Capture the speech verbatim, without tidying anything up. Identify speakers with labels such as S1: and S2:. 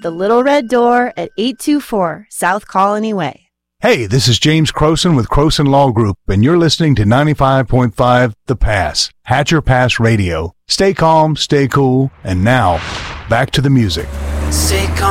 S1: The Little Red Door at eight two four South Colony Way.
S2: Hey, this is James Croson with Croson Law Group, and you're listening to ninety-five point five The Pass, Hatcher Pass Radio. Stay calm, stay cool, and now, back to the music.
S3: Say